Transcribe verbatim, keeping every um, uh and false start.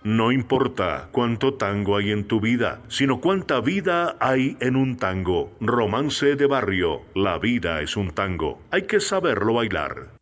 No importa cuánto tango hay en tu vida, sino cuánta vida hay en un tango. Romance de barrio, la vida es un tango. Hay que saberlo bailar.